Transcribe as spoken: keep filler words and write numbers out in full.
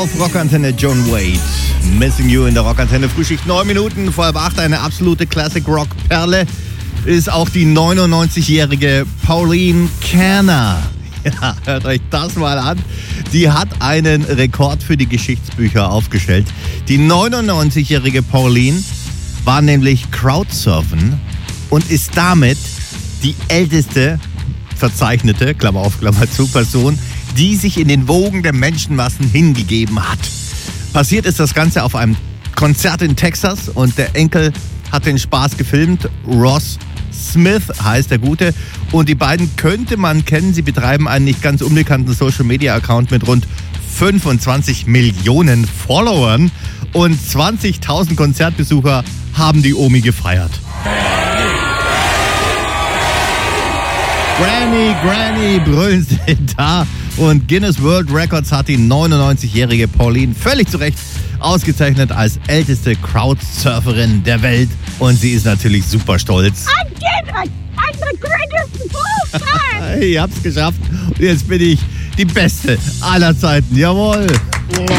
Auf Rockantenne John Wade, Missing You in der Rockantenne Frühschicht, neun Minuten vor halb acht, eine absolute Classic-Rock-Perle ist auch die neunundneunzigjährige Pauline Kerner. Ja, hört euch das mal an. Die hat einen Rekord für die Geschichtsbücher aufgestellt. Die neunundneunzigjährige Pauline war nämlich Crowdsurfen und ist damit die älteste verzeichnete, Klammer auf, Klammer zu, Person, die sich in den Wogen der Menschenmassen hingegeben hat. Passiert ist das Ganze auf einem Konzert in Texas und der Enkel hat den Spaß gefilmt. Ross Smith heißt der Gute und die beiden könnte man kennen. Sie betreiben einen nicht ganz unbekannten Social-Media-Account mit rund fünfundzwanzig Millionen Followern und zwanzigtausend Konzertbesucher haben die Omi gefeiert. Granny, Granny, brüllen sie da. Und Guinness World Records hat die neunundneunzigjährige Pauline völlig zu Recht ausgezeichnet als älteste Crowdsurferin der Welt. Und sie ist natürlich super stolz. I did it! I'm the greatest of all time! Ich hab's geschafft. Und jetzt bin ich die Beste aller Zeiten. Jawohl.